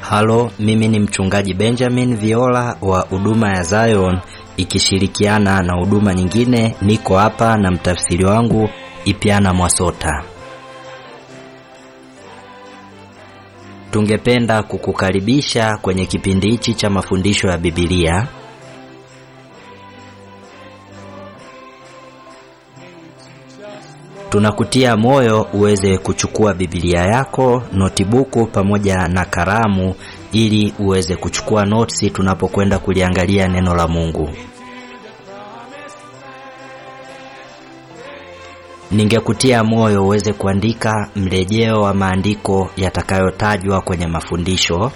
Halo, mimi ni mchungaji Benjamin Viola wa huduma ya Zion ikishirikiana na huduma nyingine. Niko hapa na mtafsiri wangu Ipiana Mwasota. Tungependa kukukaribisha kwenye kipindi hichi cha mafundisho ya Biblia. Tunakutia moyo uweze kuchukua Biblia yako, notibuku pamoja na kalamu ili uweze kuchukua notes tunapokwenda kuliangalia neno la Mungu. Ningekutia moyo uweze kuandika mrejeo wa maandiko yatakayotajwa kwenye mafundisho.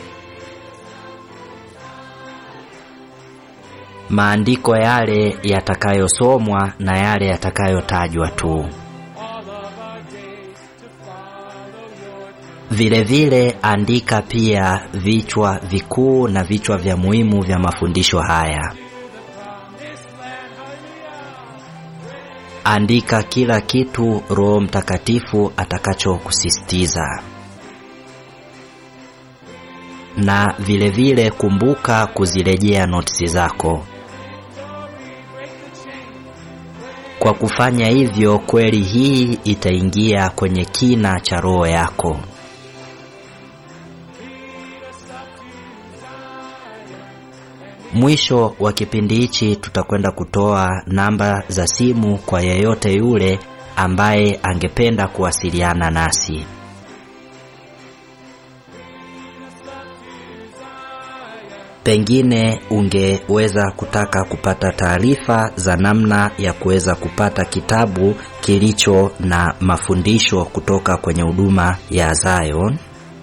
Maandiko yale yatakayosomwa na yale yatakayotajwa tu. Vile vile andika pia vichwa vikuu na vichwa vya muhimu vya mafundisho haya. Andika kila kitu Roho Mtakatifu atakachokusisitiza. Na vile vile kumbuka kuzirejea notes zako. Kwa kufanya hivyo, kweli hii itaingia kwenye kina cha roho yako. Mwisho wa kipindi hichi tutakwenda kutoa namba za simu kwa yeyote yule ambaye angependa kuwasiliana nasi. Pengine ungeweza kutaka kupata taarifa za namna ya kuweza kupata kitabu kilicho na mafundisho kutoka kwenye huduma ya Zion.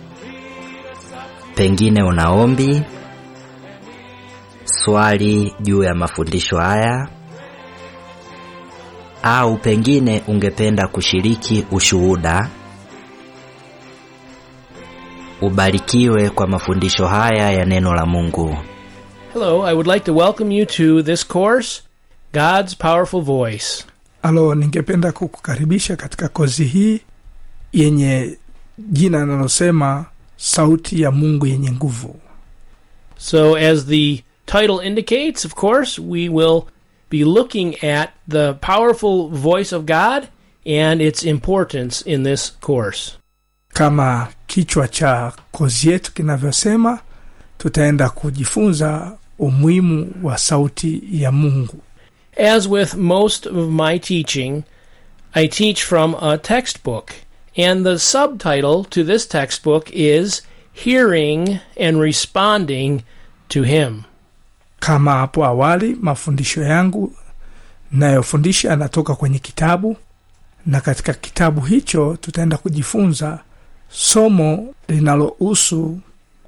Pengine una ombi, swali juu ya mafundisho haya, au pengine ungependa kushiriki ushuhuda. Ubarikiwe kwa mafundisho haya ya neno la Mungu. Hello, I would like to welcome you to this course, God's Powerful Voice. Halo, ningependa kukukaribisha katika kozi hii yenye jina linalosema sauti ya Mungu yenye nguvu. So as the title indicates, of course, we will be looking at the powerful voice of God and its importance in this course. Kama kichwa cha kozi yetu kinavyosema, tutaenda kujifunza umuhimu wa sauti ya Mungu. As with most of my teaching, I teach from a textbook, and the subtitle to this textbook is Hearing and Responding to Him. Kama hapo awali, mafundisho yangu nayofundisha yanatoka kwenye kitabu, na katika kitabu hicho tutaenda kujifunza somo linalohusu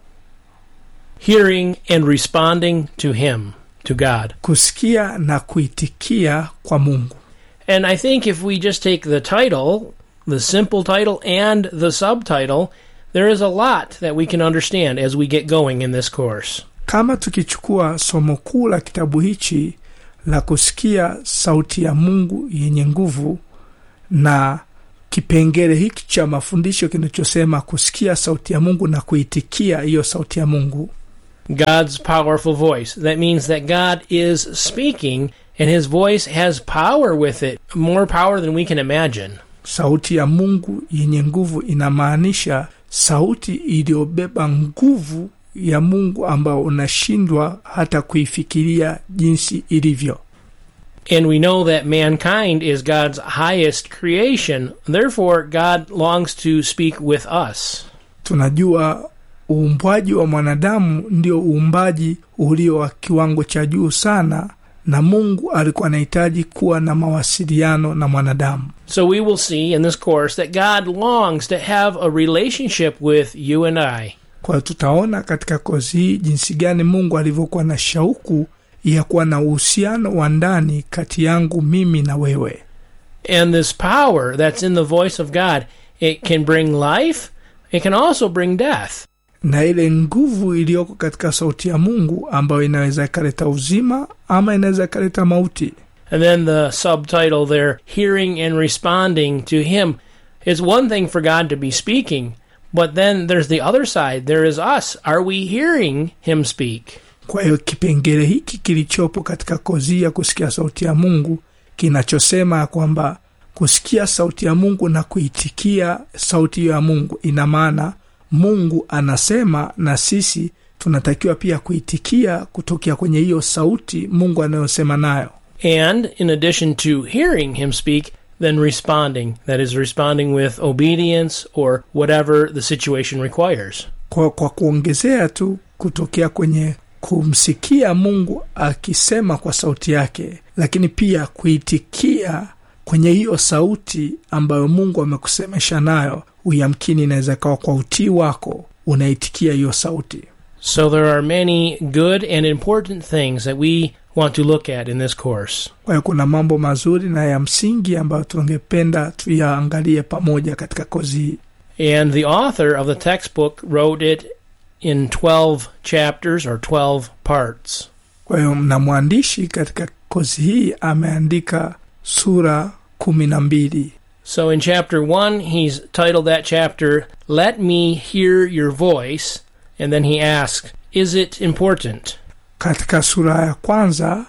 hearing and responding to Him, to God. Kusikia na kuitikia kwa Mungu. And I think if we just take the title, the simple title and the subtitle, there is a lot that we can understand as we get going in this course. Kama tukichukua somo kuu la kitabu hichi la kusikia sauti ya Mungu yenye nguvu na kipengele hiki cha mafundisho kinachosema kusikia sauti ya Mungu na kuitikia hiyo sauti ya Mungu, God's powerful voice. That means that God is speaking and His voice has power with it, more power than we can imagine. Sauti ya Mungu yenye nguvu inamaanisha sauti iliyobeba nguvu ya Mungu ambao unashindwa hata kuifikiria jinsi ilivyo. And we know that mankind is God's highest creation. Therefore, God longs to speak with us. Tunajua uumbaji wa mwanadamu ndio uumbaji ulio wa kiwango cha juu sana, na Mungu alikuwa anahitaji kuwa na mawasiliano na mwanadamu. So we will see in this course that God longs to have a relationship with you and I. Kwa tutaona katika kozi hii jinsi gani Mungu alivyokuwa na shauku ya kuwa na uhusiano wa ndani kati yangu mimi na wewe. And this power that's in the voice of God, it can bring life, it can also bring death. Na ile nguvu iliyoko katika sauti ya Mungu ambayo inaweza kuleta uzima ama inaweza kuleta mauti. And then the subtitle there, Hearing and Responding to Him. It's one thing for God to be speaking, But then there's the other side. There is us. Are we hearing him speak? Kwa hiyo kipengele hiki kilichopo katika kozi ya kusikia sauti ya Mungu kinachosema kwamba kusikia sauti ya Mungu na kuitikia sauti ya Mungu ina maana Mungu anasema na sisi tunatakiwa pia kuitikia kutokea kwenye hiyo sauti Mungu anayosema nayo. And in addition to hearing him speak, then responding. That is, responding with obedience or whatever the situation requires. Kwa kuongezea tu kutokea kwenye kumsikia Mungu akisema kwa sauti yake, lakini pia kuitikia kwenye hiyo sauti ambayo Mungu amekusemesha nayo, uyamkini inaweza kuwa kwa utii wako unaitikia hiyo sauti. So there are many good and important things that we want to look at in this course. Kwa hiyo kuna mambo mazuri na ya msingi ambayo tungependa tuyaangalie pamoja katika kozi hii. And the author of the textbook wrote it in 12 chapters or 12 parts. Kwa hiyo na mwandishi katika kozi hii ameandika sura 12. So in chapter 1, he's titled that chapter, Let Me Hear Your Voice, and then he asks, Is it important? Katika sura ya kwanza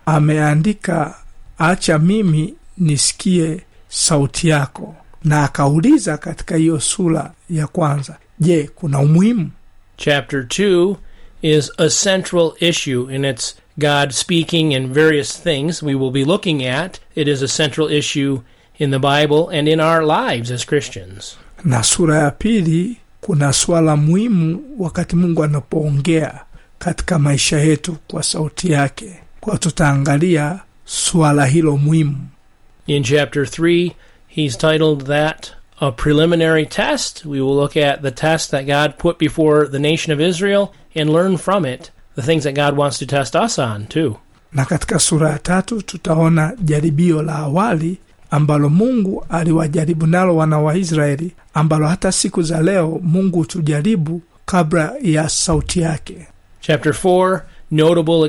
ameandika acha mimi nisikie sauti yako, na akauliza katika hiyo sura ya kwanza, je, kuna umuhimu? Chapter 2 is a central issue, and it's God speaking in various things we will be looking at. It is a central issue in the Bible and in our lives as Christians. Na sura ya pili kuna swala muhimu wakati Mungu anapoongea katika maisha yetu kwa sauti yake. Kwa tutaangalia swala hilo muhimu. In chapter 3, he's titled that a preliminary test. We will look at the test that God put before the nation of Israel and learn from it the things that God wants to test us on too. Na katika sura ya 3 tutaona jaribio la awali ambalo Mungu aliwajaribu nalo wana wa Israeli, ambalo hata siku za leo Mungu tujaribu kabla ya sauti yake. Chapter 4, notable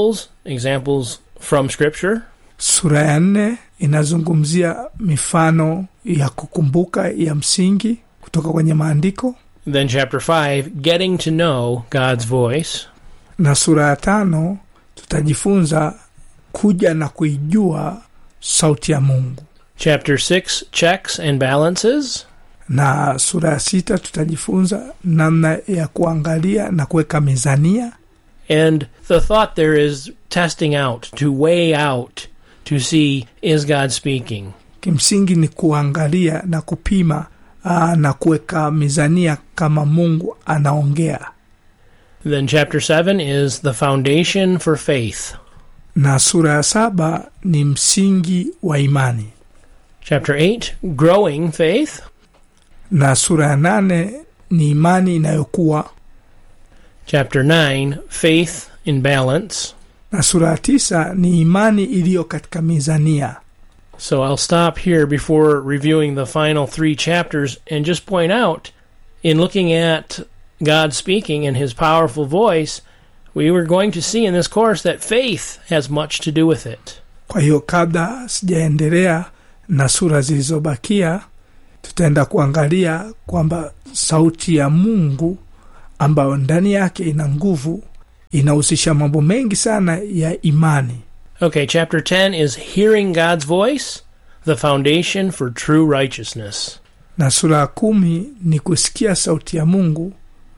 examples from Scripture. Sura ya 4 inazungumzia mifano ya kukumbuka ya msingi kutoka kwenye maandiko. Then chapter 5, getting to know God's voice. Na sura ya 5 tutajifunza kuja na kuijua sauti ya Mungu. Chapter 6, checks and balances. Na sura ya 6 tutajifunza namna ya kuangalia na kuweka mizania. And the thought there is testing out, to weigh out, to see, is God speaking? Kimsingi ni kuangalia na kupima na kuweka mizania kama Mungu anaongea. Then chapter 7 is the foundation for faith. Na sura ya 7 ni msingi wa imani. Chapter 8, growing faith. Na sura ya 8 ni imani inayokuwa. Chapter 9, faith in balance. Na sura ya 9 ni imani iliyo katika mizania. So I'll stop here before reviewing the final 3 chapters and just point out, in looking at God speaking in his powerful voice, we were going to see in this course that faith has much to do with it. Kwa hiyo kabla sijaendelea na sura zilizobakia, tutaenda kuangalia kwamba sauti ya Mungu ambayo ndani yake ina nguvu inahusisha mambo mengi sana ya imani. Okay, chapter 10 is hearing God's voice, the foundation for true righteousness. Na sura 10 ni kusikia sauti ya Mungu,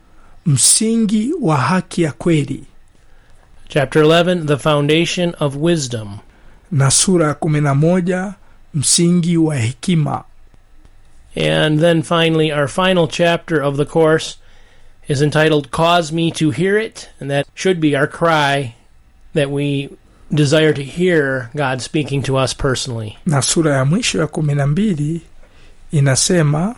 msingi wa haki ya kweli. Chapter 11, the foundation of wisdom. Na sura 11, msingi wa hekima. And then finally, our final chapter of the course is entitled Cause Me to Hear It, and that should be our cry that we desire to hear God speaking to us personally. Na sura ya mwisho ya 12 inasema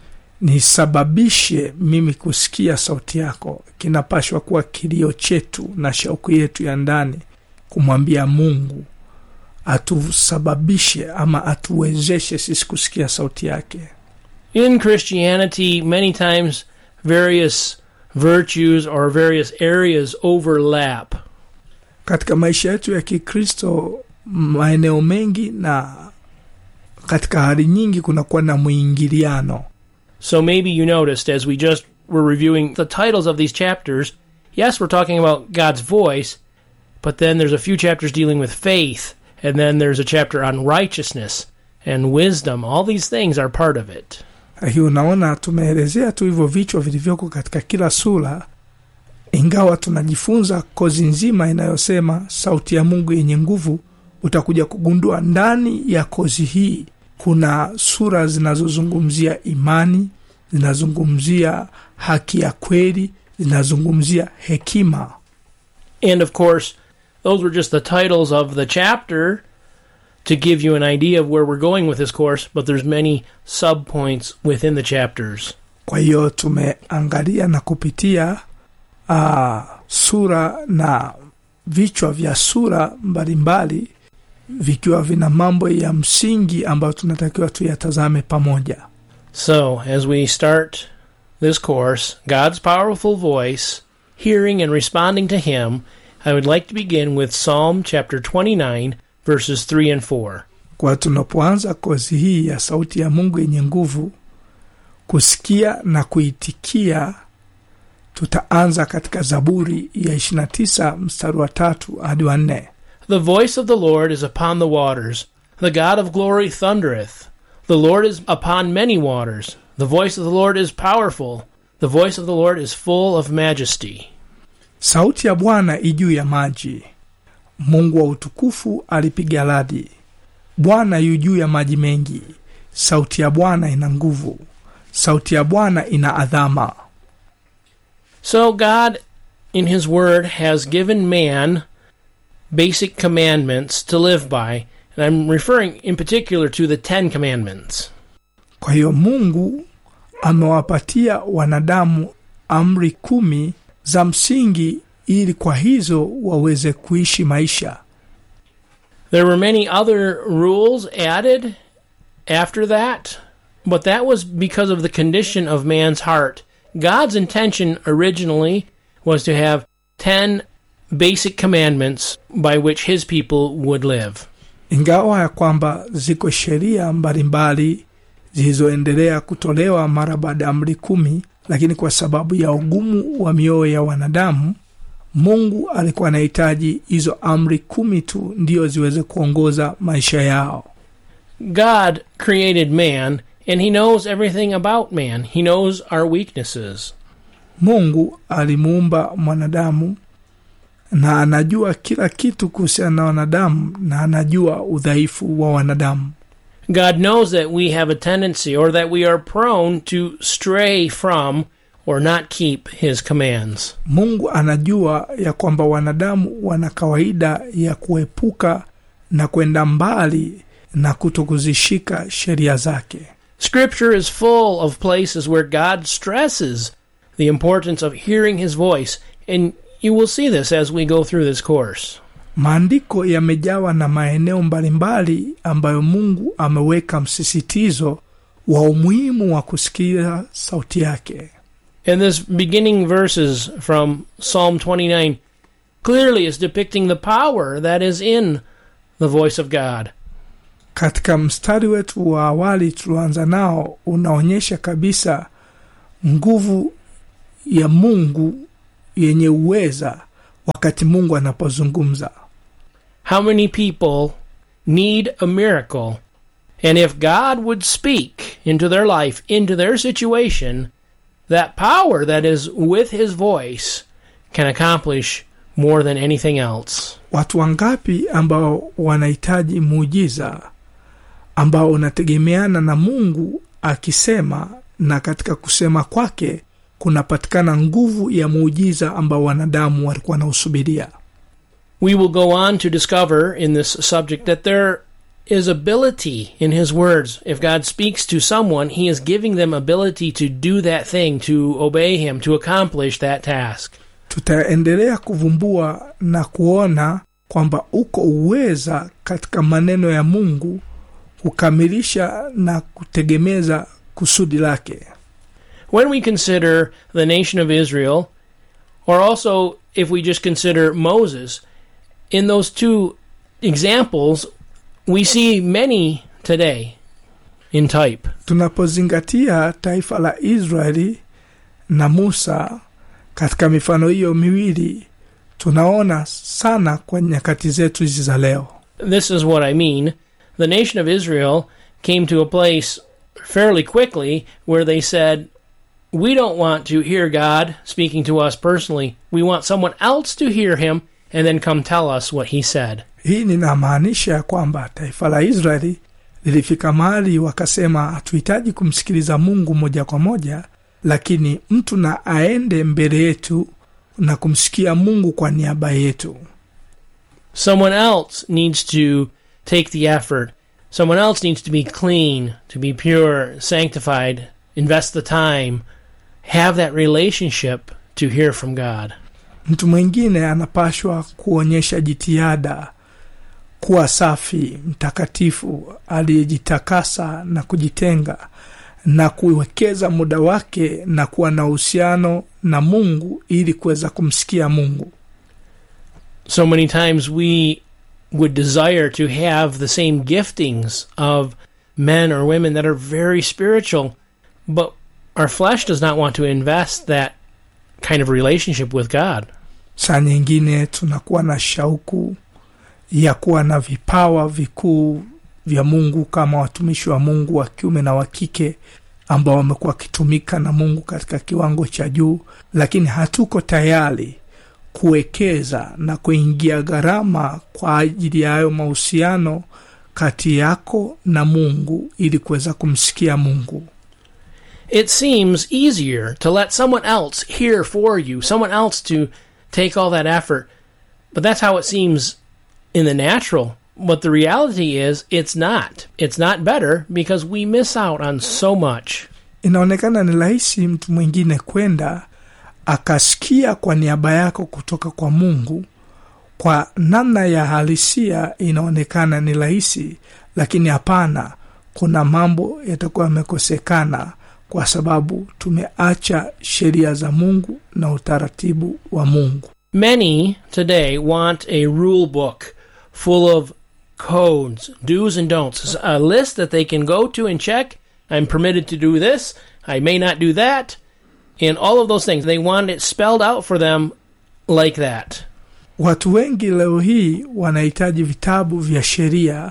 nisababishe mimi kusikia sauti yako. Kinapashwa kuwa kilio chetu na shauku yetu ya ndani kumwambia Mungu atusababishe ama atuwezeshe sisi kusikia sauti yake. In Christianity, many times various virtues or various areas overlap. Katika maisha yetu ya Kikristo, maeneo mengi na katika hali nyingi kunakuwa na muingiliano. So maybe you noticed as we just were reviewing the titles of these chapters, yes, we're talking about God's voice, but then there's a few chapters dealing with faith, and then there's a chapter on righteousness and wisdom. All these things are part of it. Hiyo unaona tumeelezea tu hivyo vichwa vilivyoko katika kila sura, ingawa tunajifunza kozi nzima inayosema sauti ya Mungu yenye nguvu. Utakuja kugundua ndani ya kozi hii kuna sura zinazozungumzia imani, zinazungumzia haki ya kweli, zinazungumzia hekima. And of course, those were just the titles of the chapter to give you an idea of where we're going with this course, but there's many sub-points within the chapters. Kwa hiyo tumeangalia na kupitia sura na vichwa vya sura mbalimbali vikiwa vina mambo ya msingi ambayo tunatakiwa tuyatazame pamoja. So, as we start this course, God's powerful voice, hearing and responding to Him, I would like to begin with Psalm chapter 29, verses 3 and 4. Kwa tunapoanza kozi hii ya sauti ya Mungu yenye nguvu, kusikia na kuitikia, tutaanza katika Zaburi ya 29 mstari wa 3 hadi wa 4. The voice of the Lord is upon the waters. The God of glory thundereth. The Lord is upon many waters. The voice of the Lord is powerful. The voice of the Lord is full of majesty. Sauti ya Bwana ijuu ya maji. Mungu wa utukufu alipiga radi. Bwana yu juu ya maji mengi. Sauti ya Bwana ina nguvu. Sauti ya Bwana ina adhama. So God, in His Word, has given man basic commandments to live by. And I'm referring in particular to the 10 Commandments. Kwa hiyo Mungu amewapatia wanadamu amri 10 za msingi ili kwa hizo waweze kuishi maisha. There were many other rules added after that, but that was because of the condition of man's heart. God's intention originally was to have 10 basic commandments by which His people would live. Ingawa ya kwamba ziko sheria mbalimbali zilizoendelea kutolewa mara baada ya amri 10, lakini kwa sababu ya ugumu wa mioyo ya wanadamu, Mungu alikuwa anahitaji hizo amri 10 tu ndio ziweze kuongoza maisha yao. God created man, and He knows everything about man. He knows our weaknesses. Mungu alimuumba mwanadamu na anajua kila kitu kuhusiana na wanadamu, na anajua udhaifu wa wanadamu. God knows that we have a tendency, or that we are prone to stray from or not keep His commands. Mungu anajua ya kwamba wanadamu wana kawaida ya kuepuka na kwenda mbali na kutokuzishika sheria zake. Scripture is full of places where God stresses the importance of hearing His voice, and you will see this as we go through this course. Maandiko yamejawa na maeneo mbalimbali ambayo Mungu ameweka msisitizo wa umuhimu wa kusikia sauti yake. And this beginning verses from Psalm 29 clearly is depicting the power that is in the voice of God. Katika mstari wetu wa awali tulianza nao unaonyesha kabisa nguvu ya Mungu yenye uweza wakati Mungu anapozungumza. How many people need a miracle? And if God would speak into their life, into their situation, that power that is with His voice can accomplish more than anything else. Watu wangapi ambao wanahitaji muujiza ambao unategemeana na Mungu akisema, na katika kusema kwake kunapatikana nguvu ya muujiza ambao wanadamu walikuwa nausubiria. We will go on to discover in this subject that there is ability in His words. If God speaks to someone, He is giving them ability to do that thing, to obey Him, to accomplish that task. Tutaendelea kuvumbua na kuona kwamba uko uweza katika maneno ya Mungu kukamilisha na kutegemeza kusudi lake. When we consider the nation of Israel, or also if we just consider Moses, in those two examples, we see many today. in type. Tunapozingatia taifa la Israeli na Musa katika mifano hiyo miwili, tunaona sana kwa nyakati zetu hizi za leo. This is what I mean. The nation of Israel came to a place fairly quickly where they said, we don't want to hear God speaking to us personally. We want someone else to hear him and then come tell us what he said. Hii ninamaanisha kwamba taifa la Israeli lilifika mahali wakasema, hatuhitaji kumsikiliza Mungu moja kwa moja, lakini mtu na aende mbele yetu na kumsikia Mungu kwa niaba yetu. Someone else needs to take the effort. Someone else needs to be clean, to be pure, sanctified, invest the time, have that relationship to hear from God. Mtu mwingine anapashwa kuonyesha jitihada, kuwa safi, mtakatifu, aliyejitakasa na kujitenga, na kuwekeza muda wake na kuwa na uhusiano na Mungu ili kuweza kumsikia Mungu. So many times we would desire to have the same giftings of men or women that are very spiritual, but our flesh does not want to invest that kind of relationship with God. Saa nyingine tunakuwa na shauku ya kuwa na vipawa vikuu vya Mungu kama watumishi wa Mungu wa kiume na wa kike ambao wamekuwa kitumika na Mungu katika kiwango cha juu, lakini hatuko tayari kuwekeza na kuingia gharama kwa ajili ya hayo mahusiano kati yako na Mungu ili kuweza kumsikia Mungu. It seems easier to let someone else hear for you, someone else to take all that effort. But that's how it seems in the natural. But the reality is, it's not. It's not better because we miss out on so much. Inaonekana ni rahisi mtu mwingine kwenda akasikia kwa niaba yako kutoka kwa Mungu. Kwa namna ya halisia inaonekana ni rahisi, lakini hapana, kuna mambo yatakuwa yamekosekana kwa sababu tumeacha sheria za Mungu na utaratibu wa Mungu. Many today want a rule book full of codes, do's and don'ts, a list that they can go to and check. I'm permitted to do this, I may not do that, and all of those things. They want it spelled out for them like that. Watu wengi leo hii wanahitaji vitabu vya sheria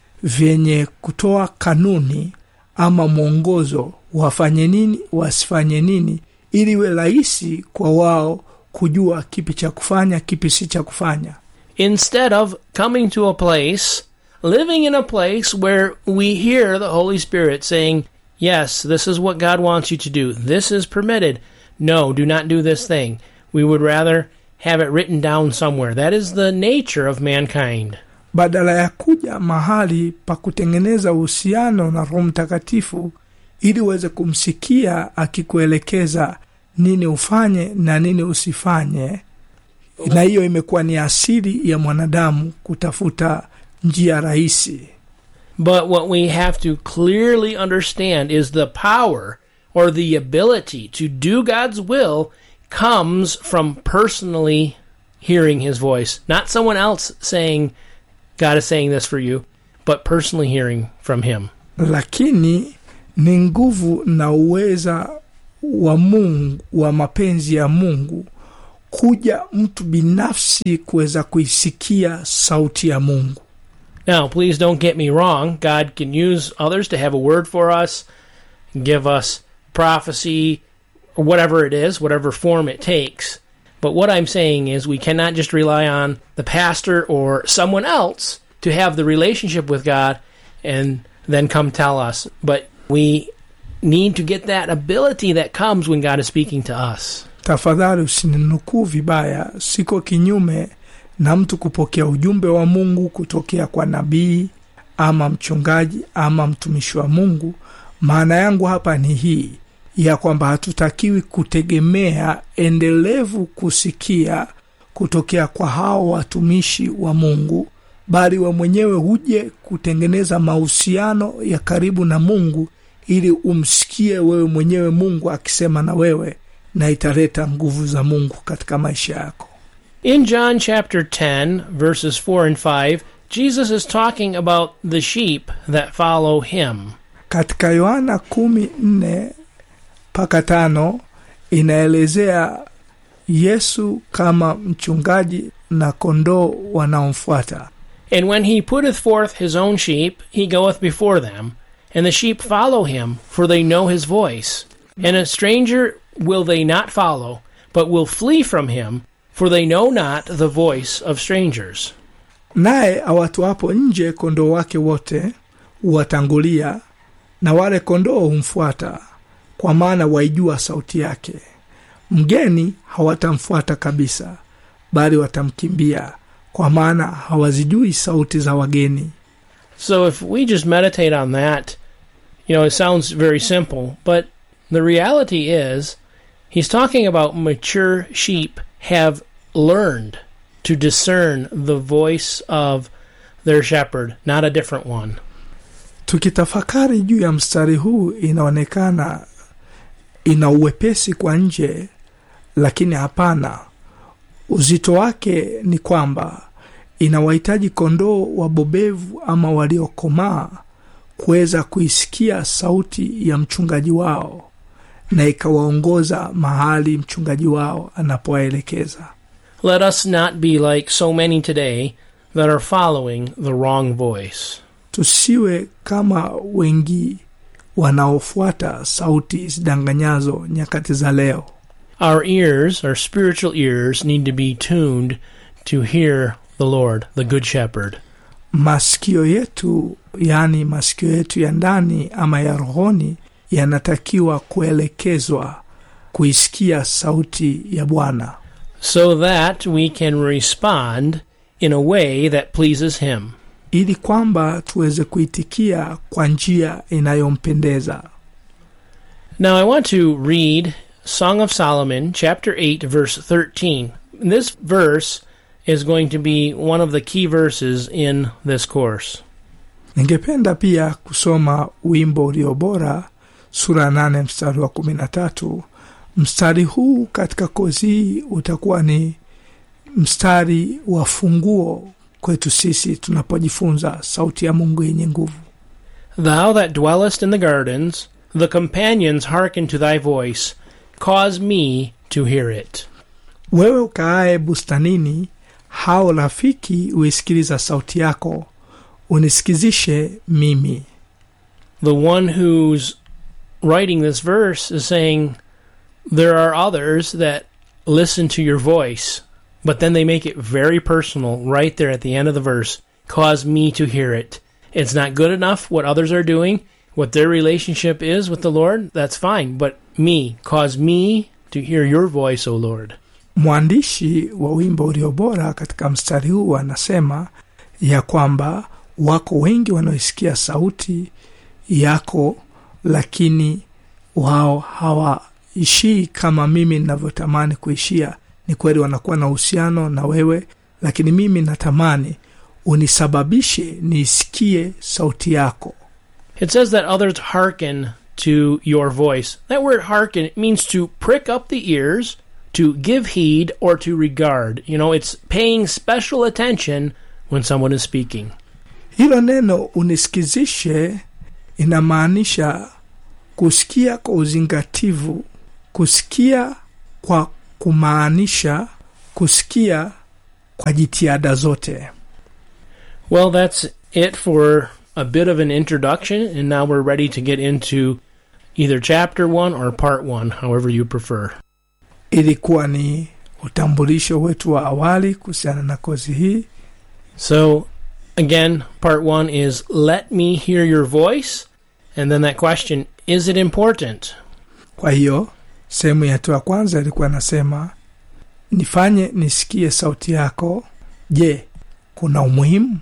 vyenye kutoa kanuni ama mwongozo, wafanye nini, wasifanye nini, ili iwe rahisi kwa wao kujua kipi cha kufanya, kipi si cha kufanya. Instead of coming to a place, living in a place where we hear the Holy Spirit saying, yes, this is what God wants you to do. This is permitted. No, do not do this thing. We would rather have it written down somewhere. That is the nature of mankind. Badala ya kuja mahali pa kutengeneza uhusiano na Roho Mtakatifu ili uweze kumsikia akikuelekeza nini ufanye na nini usifanye, na hiyo imekuwa ni asili ya mwanadamu kutafuta njia rahisi. But what we have to clearly understand is the power or the ability to do God's will comes from personally hearing his voice. Not someone else saying, God is saying this for you, but personally hearing from him. Lakini ni nguvu na uweza wa Mungu, wa mapenzi ya Mungu, kuja mtu binafsi kuweza kuisikia sauti ya Mungu. Now, please don't get me wrong. God can use others to have a word for us, give us prophecy, or whatever it is, whatever form it takes. But what I'm saying is we cannot just rely on the pastor or someone else to have the relationship with God and then come tell us. But we need to get that ability that comes when God is speaking to us. Tafadhali usininukuu vibaya, siko kinyume na mtu kupokea ujumbe wa Mungu kutokea kwa nabii ama mchungaji ama mtumishi wa Mungu. Maana yangu hapa ni hii ya kwamba hatutakiwi kutegemea endelevu kusikia kutokea kwa hao watumishi wa Mungu, bali wa mwenyewe huje kutengeneza mahusiano ya karibu na Mungu ili umsikie wewe mwenyewe Mungu akisema na wewe, na italeta nguvu za Mungu katika maisha yako. In John chapter 10, verses 4 and 5, Jesus is talking about the sheep that follow him. Katika Yohana 14:5 inaelezea Yesu kama mchungaji na kondoo wanaomfuata. And when he putteth forth his own sheep, he goeth before them, and the sheep follow him, for they know his voice. And a stranger will they not follow, but will flee from him, for they know not the voice of strangers. Naye awatoapo nje kondoo wake wote huwatangulia, na wale kondoo humfuata, kwa maana waijua sauti yake. Mgeni hawatamfuata kabisa, bali watamkimbia, kwa maana hawazijui sauti za wageni. So if we just meditate on that, it sounds very simple, but the reality is he's talking about mature sheep have learned to discern the voice of their shepherd, not a different one. Tukitafakari juu ya mstari huu, inaonekana ina uwepesi kwa nje, lakini hapana. Uzito wake ni kwamba inawahitaji kondoo wabobevu ama waliokomaa kuweza kuisikia sauti ya mchungaji wao, na ikawaongoza mahali mchungaji wao anapowaelekeza. Let us not be like so many today that are following the wrong voice. Tusiwe kama wengi wanaofuata sauti zidanganyazo nyakati za leo. Our spiritual ears need to be tuned to hear the Lord, the Good Shepherd. Masikio yetu, yani masikio yetu ya ndani ama ya rohoni, yanatakiwa kuelekezwa kuisikia sauti ya Bwana, so that we can respond in a way that pleases him. ili kwamba tuweze kuitikia kwa njia inayompendeza. Now I want to read Song of Solomon, chapter 8, verse 13. This verse is going to be one of the key verses in this course. Ningependa pia kusoma wimbo ulio bora, sura 8 mstari wa 13. Mstari huu katika kozi hii utakuwa ni mstari wa funguo kwetu sisi tunapojifunza sauti ya Mungu yenye nguvu. Thou that dwellest in the gardens, the companions hearken to thy voice, cause me to hear it. Wewe ukaaye bustanini, hao rafiki uisikiliza sauti yako, unisikizishe mimi. The one who's writing this verse is saying there are others that listen to your voice, but then they make it very personal right there at the end of the verse. Cause me to hear it. It's not good enough what others are doing, what their relationship is with the Lord, that's fine, but me, cause me to hear your voice, O Lord. Mwandishi wa wimbo ulio bora katika mstari huu anasema ya kwamba wako wengi wanaosikia sauti yako, lakini wao hawaishi kama mimi ninavyotamani kuishia. Ni kweli wanakuwa na uhusiano na wewe, lakini mimi natamani unisababishe niisikie sauti yako. It says that others hearken to your voice. That word hearken, it means to prick up the ears, to give heed, or to regard. It's paying special attention when someone is speaking. Hilo neno unisikizishe inamaanisha kusikia kwa uzingativu, kusikia kwa kumaanisha, kusikia kwa jitihada zote. Well, that's it for a bit of an introduction, and now we're ready to get into either chapter 1 or part 1, however you prefer. Ilikuwa ni utambulisho wetu wa awali kuhusiana na kozi hii. So, again, part 1 is let me hear your voice, and then that question, is it important? Kwa hiyo, sehemu yetu ya kwanza ilikuwa nasema, nifanye nisikie sauti yako. Je, kuna umuhimu?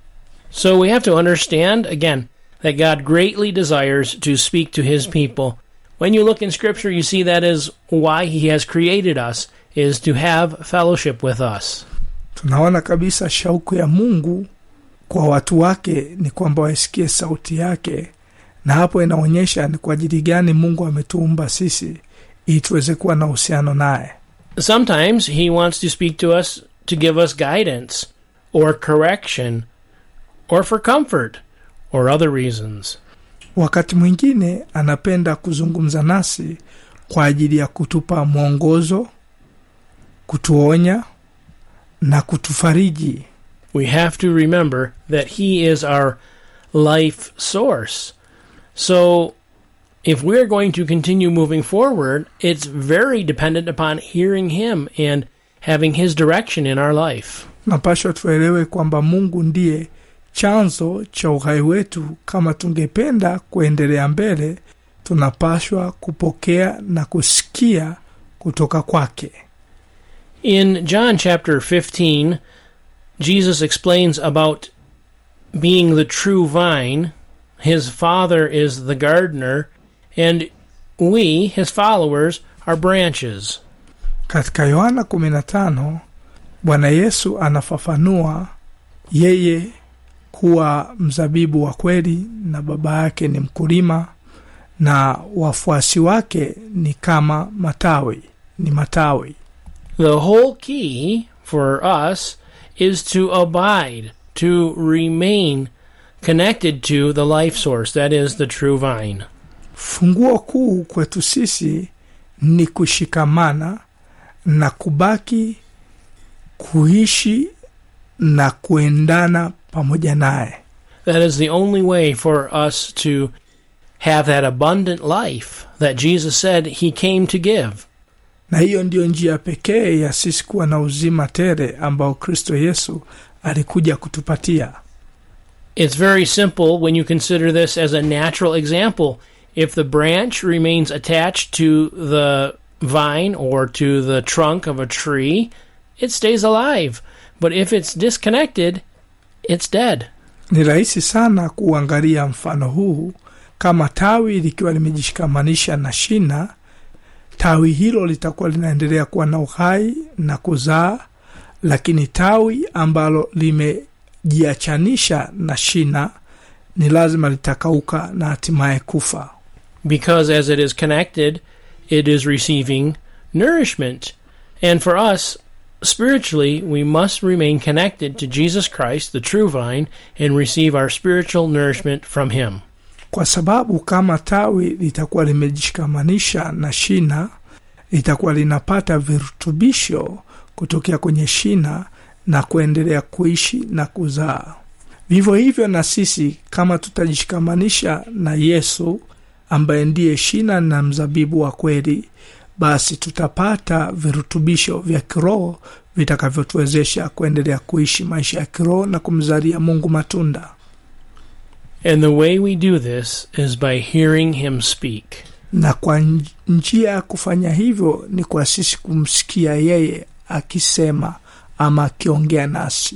So we have to understand, again, that God greatly desires to speak to his people. When you look in Scripture, you see that is why he has created us, is to have fellowship with us. Tunaona kabisa shauku ya Mungu kwa watu wake ni kwamba waisikie sauti yake, na hapo inaonyesha ni kwa ajili gani Mungu ametuumba sisi ili tuweze kuwa na uhusiano naye. Sometimes he wants to speak to us to give us guidance or correction or for comfort or other reasons. Wakati mwingine anapenda kuzungumza nasi kwa ajili ya kutupa mwongozo, kutuonya na kutufariji. We have to remember that he is our life source. So if we're going to continue moving forward, it's very dependent upon hearing him and having his direction in our life. Napaswa tuelewe kwamba Mungu ndiye chanzo cha uhai wetu. Kama tungependa kuendelea mbele, tunapaswa kupokea na kusikia kutoka kwake. In John chapter 15, Jesus explains about being the true vine. His Father is the gardener, and we, his followers, are branches. Katika Yohana 15, Bwana Yesu anafafanua yeye kuwa mzabibu wa kweli na baba yake ni mkulima na wafuasi wake ni kama matawi. The whole key for us is to abide, to remain connected to the life source, that is the true vine. Funguo kuu kwetu sisi ni kushikamana na kubaki, kuishi na kuendana pamoja naye. That is the only way for us to have that abundant life that Jesus said he came to give. Na hiyo ndio njia pekee ya sisi kuwa na uzima tele ambao Kristo Yesu alikuja kutupatia. It's very simple when you consider this as a natural example. If the branch remains attached to the vine or to the trunk of a tree, it stays alive. But if it's disconnected, it's dead. Ni rahisi sana kuangalia mfano huu. Kama tawi likiwa limejishikamanisha na shina, tawi hilo litakuwa linaendelea kuwa na uhai na kuzaa, lakini tawi ambalo limejiachanisha na shina ni lazima litakauka na hatimaye kufa. Because as it is connected, it is receiving nourishment. And for us, spiritually, we must remain connected to Jesus Christ, the true vine, and receive our spiritual nourishment from him. Kwa sababu kama tawi litakuwa limejishikamanisha na shina, litakuwa linapata virutubisho kutokea kwenye shina na kuendelea kuishi na kuzaa. Vivyo hivyo na sisi, kama tutajishikamanisha na Yesu ambaye ndiye shina na mzabibu wa kweli, basi tutapata virutubisho vya kiroho vitakavyotuwezesha kuendelea kuishi maisha ya kiroho na kumzalia Mungu matunda. And the way we do this is by hearing him speak. Na kwa njia ya kufanya hivyo ni kwa sisi kumsikia yeye akisema ama akiongea nasi.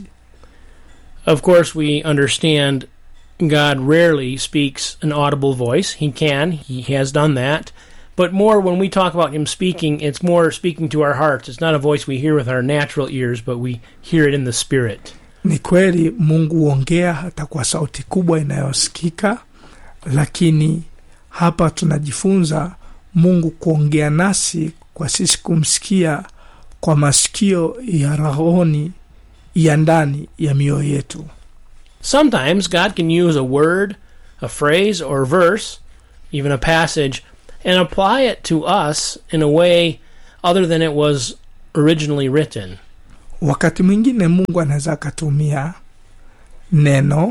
Of course, we understand God rarely speaks an audible voice. He has done that. But more when we talk about him speaking, it's more speaking to our hearts. It's not a voice we hear with our natural ears, but we hear it in the Spirit. Ni kweli Mungu huongea hata kwa sauti kubwa inayosikika, lakini hapa tunajifunza Mungu kuongea nasi kwa sisi kumsikia kwa masikio ya rohoni ya ndani ya mioyo yetu. Sometimes God can use a word, a phrase, or verse, even a passage, and apply it to us in a way other than it was originally written. Wakati mwingine Mungu anaweza kutumia neno,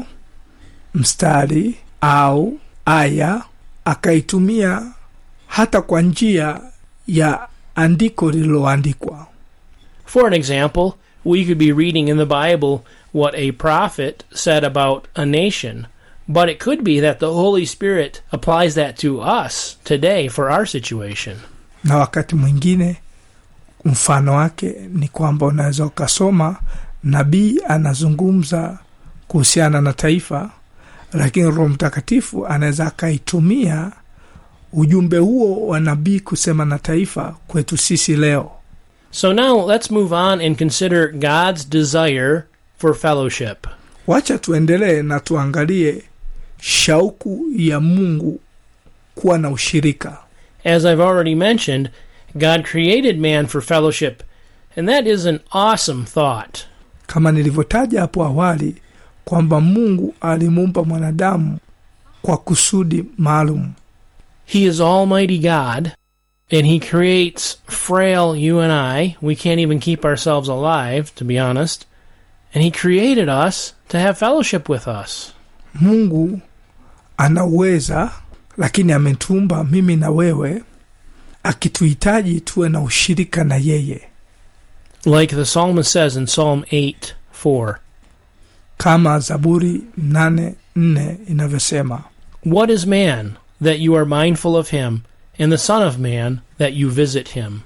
mstari au aya akaitumia hata kwa njia ya andiko lililoandikwa. For an example, we could be reading in the Bible what a prophet said about a nation, but it could be that the Holy Spirit applies that to us today for our situation. Na wakati mwingine mfano wake ni kwamba unaweza ukasoma nabii anazungumza kuhusiana na taifa, lakini Roho Mtakatifu anaweza akaitumia ujumbe huo wa nabii kusema na taifa kwetu sisi leo. So now let's move on and consider God's desire for fellowship. Wacha tuendelee na tuangalie shauku ya Mungu kuwa na ushirika. As I've already mentioned, God created man for fellowship, and that is an awesome thought. Kama nilivyotaja hapo awali kwamba Mungu alimuumba mwanadamu kwa kusudi maalum. He is Almighty God, and He creates frail you and I. We can't even keep ourselves alive, to be honest. And He created us to have fellowship with us. Mungu anaweza, lakini ametuumba mimi na wewe akituhitaji tuwe na ushirika na yeye. Like the psalmist says in Psalm 8:4. Kama Zaburi 8:4 inavyosema, What is man that you are mindful of him, and the son of man that you visit him?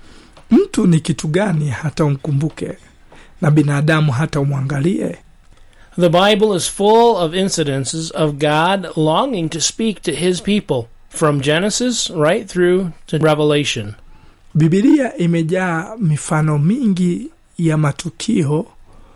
Mtu ni kitu gani hata umkumbuke, na binadamu hata umwangalie? The Bible is full of incidences of God longing to speak to His people, from Genesis right through to Revelation. Biblia imejaa mifano mingi ya matukio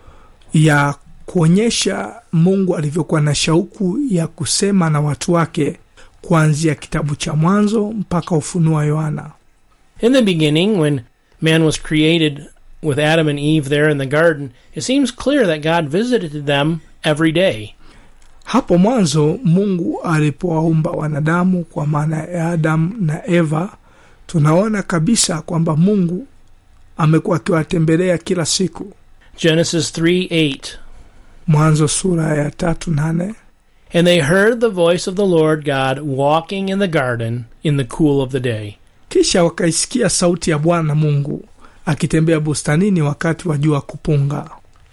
ya kuonyesha Mungu alivyokuwa na shauku ya kusema na watu wake, kuanzia kitabu cha Mwanzo mpaka Ufunuo wa Yohana. In the beginning, when man was created with Adam and Eve there in the garden, it seems clear that God visited them every day. Hapo mwanzo Mungu alipowaumba wanadamu, kwa maana ya Adam na Eva, tunaona kabisa kwamba Mungu amekuwa akiwatembelea kila siku. Genesis 3:8. Mwanzo sura ya 3:8. And they heard the voice of the Lord God walking in the garden in the cool of the day. Kisha wakaisikia sauti ya Bwana Mungu akitembea bustanini wakati wa jua kupunga.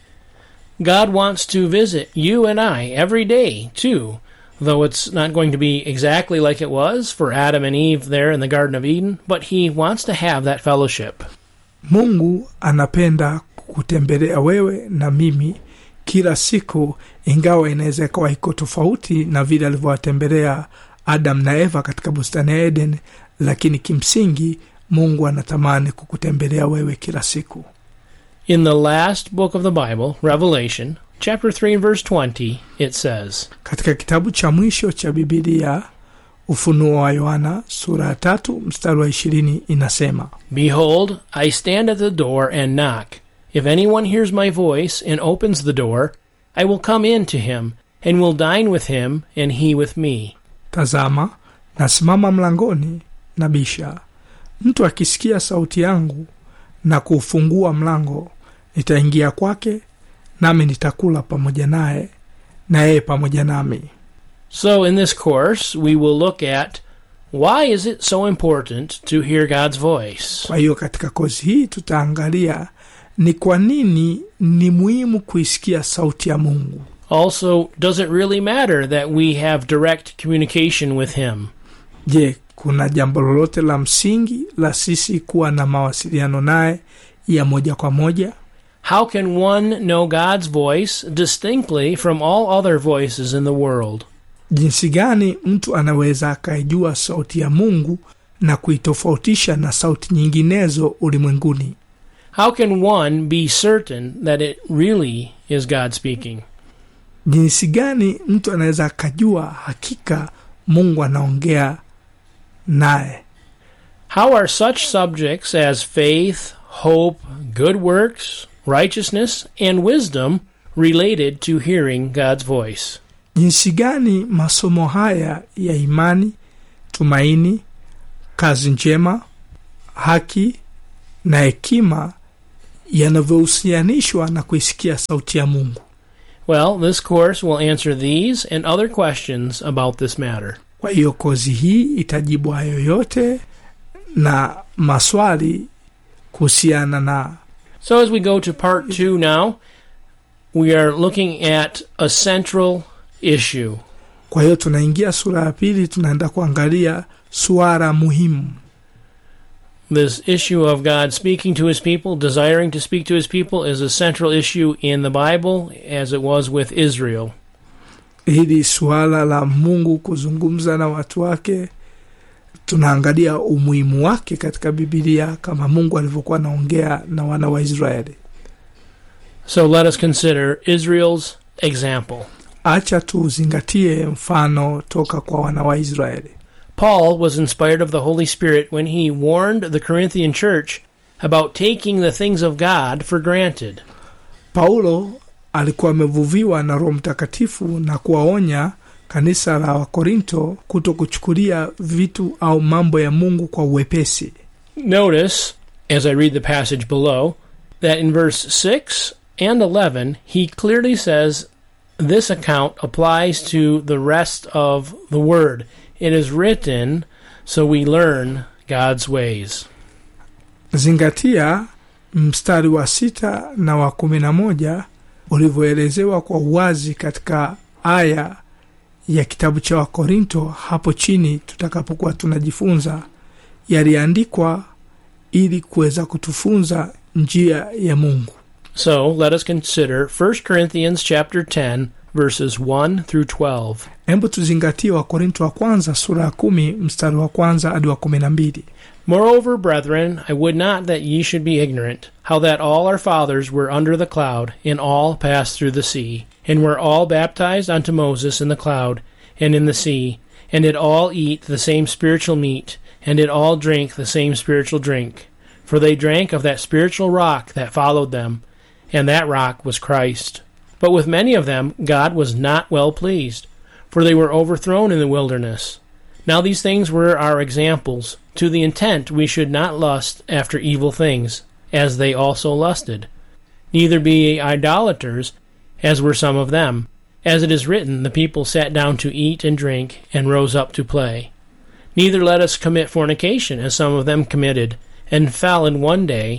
God wants to visit you and I every day, too, though it's not going to be exactly like it was for Adam and Eve there in the Garden of Eden, but He wants to have that fellowship. Mungu anapenda kutembelea wewe na mimi kila siku, ingawa inaweza kuwa iko tofauti na vile alivyowatembelea Adam na Eva katika bustani ya Eden, lakini kimsingi Mungu anatamani kukutembelea wewe kila siku. In the last book of the Bible, Revelation, chapter 3 verse 20, it says, katika kitabu cha mwisho cha Biblia, Ufunuo wa Yohana sura 3 mstari wa 20 inasema, Behold, I stand at the door and knock. If anyone hears my voice and opens the door, I will come in to him, and will dine with him, and he with me. Tazama, nasimama mlangoni nabisha. Mtu akisikia sauti yangu na kufungua mlango, nitaingia kwake, nami nitakula pamoja naye, na yeye pamoja nami. So in this course, we will look at why is it so important to hear God's voice. Kwa hiyo katika kozi hii tutaangalia ni kwa nini ni muhimu kuisikia sauti ya Mungu. Also, does it really matter that we have direct communication with Him? Je, kuna jambo lolote la msingi la sisi kuwa na mawasiliano naye ya moja kwa moja? How can one know God's voice distinctly from all other voices in the world? Jinsi gani mtu anaweza akaijua sauti ya Mungu na kuitofautisha na sauti nyinginezo ulimwenguni? How can one be certain that it really is God speaking? Jinsi gani mtu anaweza akajua hakika Mungu anaongea naye? How are such subjects as faith, hope, good works, righteousness, and wisdom related to hearing God's voice? Jinsi gani masomo haya ya imani, tumaini, kazi njema, haki na hekima yanavyohusianishwa na kuisikia sauti ya Mungu? Well, this course will answer these and other questions about this matter. Kwa hiyo kozi hii itajibu hayo yote na maswali kuhusiana na. So as we go to part 2 now, we are looking at a central issue. Kwa hiyo tunaingia sura ya pili, tunaenda kuangalia suala muhimu. This issue of God speaking to His people, desiring to speak to His people, is a central issue in the Bible as it was with Israel. Hili suala la Mungu kuzungumza na watu wake, tunaangalia umuhimu wake katika Biblia kama Mungu alivyokuwa anaongea na wana wa Israeli. So let us consider Israel's example. Acha tuzingatie mfano toka kwa wana wa Israeli. Paul was inspired of the Holy Spirit when he warned the Corinthian church about taking the things of God for granted. Paulo alikuwa amevuviwa na Roho Mtakatifu na kuwaonya kanisa la Wakorinto kutokuchukulia vitu au mambo ya Mungu kwa uwepesi. Notice, as I read the passage below, that in verse 6 and 11, he clearly says this account applies to the rest of the Word. It is written so we learn God's ways. Zingatia mstari wa 6 na wa 11 ulivyoelezewa kwa uwazi katika aya ya kitabu cha Wakorinto hapo chini tutakapokuwa tunajifunza. Yaliandikwa ili kuweza kutufunza njia ya Mungu. So, let us consider 1 Corinthians chapter 10 verses 1 through 12. Hebu tuzingatie Wakorinto wa kwanza sura ya 10 mstari wa kwanza hadi wa 12. Moreover, brethren, I would not that ye should be ignorant, how that all our fathers were under the cloud, and all passed through the sea, and were all baptized unto Moses in the cloud, and in the sea, and did all eat the same spiritual meat, and did all drink the same spiritual drink. For they drank of that spiritual rock that followed them, and that rock was Christ. But with many of them God was not well pleased, for they were overthrown in the wilderness. Now these things were our examples, to the intent we should not lust after evil things, as they also lusted. Neither be ye idolaters, as were some of them. As it is written, the people sat down to eat and drink, and rose up to play. Neither let us commit fornication, as some of them committed, and fell in one day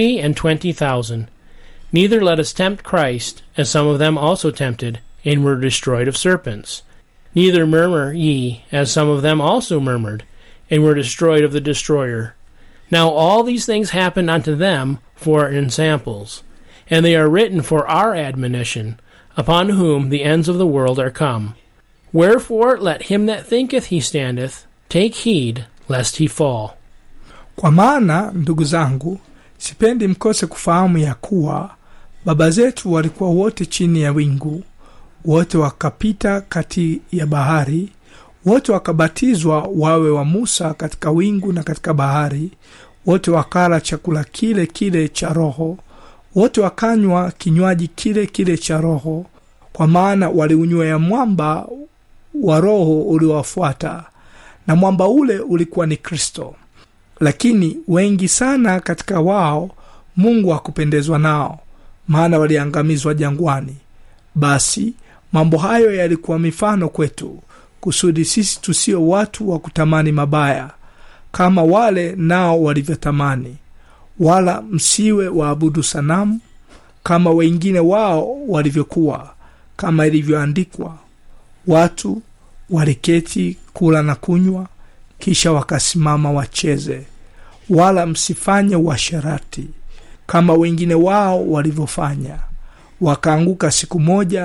23,000. Neither let us tempt Christ, as some of them also tempted, and were destroyed of serpents. Neither murmur ye, as some of them also murmured, and were destroyed of the destroyer. Now all these things happened unto them for ensamples, and they are written for our admonition, upon whom the ends of the world are come. Wherefore let him that thinketh he standeth take heed lest he fall. Kwa maana, ndugu zangu, sipendi mkose kufahamu ya kuwa baba zetu walikuwa wote chini ya wingu, wote wakapita kati ya bahari, wote wakabatizwa wawe wa Musa katika wingu na katika bahari, wote wakala chakula kile kile cha roho, wote wakanywa kinywaji kile kile cha roho, kwa maana waliunywea mwamba wa roho uliowafuata, na mwamba ule ulikuwa ni Kristo. Lakini wengi sana katika wao Mungu hakupendezwa nao, maana waliangamizwa jangwani. Basi mambo hayo yalikuwa mifano kwetu, kusudi sisi tusio watu wa kutamani mabaya, kama wale nao walivyotamani. Wala msiwe waabudu sanamu, kama wengine wao walivyokuwa, kama ilivyoandikwa, watu waliketi kula na kunywa, kisha wakasimama wacheze. Wala msifanye uasherati, kama wengine wao walivyofanya, wakaanguka siku moja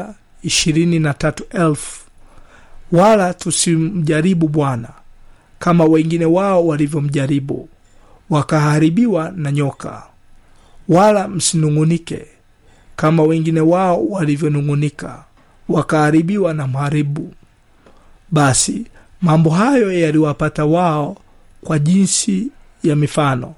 23,000. Wala tusimjaribu Bwana, kama wengine wao walivyomjaribu, wakaharibiwa na nyoka. Wala msinungunike, kama wengine wao walivyonungunika, wakaharibiwa na mharibu. Basi mambo hayo yaliwapata wao kwa jinsi ya mifano,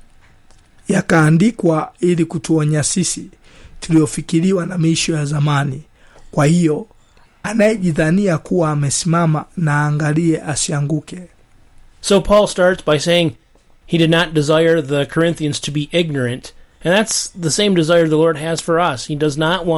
yakaandikwa ili kutuonya sisi tuliofikiriwa na miisho ya zamani. Kwa hiyo anayejidhania kuwa amesimama na angalie asianguke. So Paul starts by saying he did not desire the Corinthians to be ignorant, and that's the same desire the Lord has for us. He does not want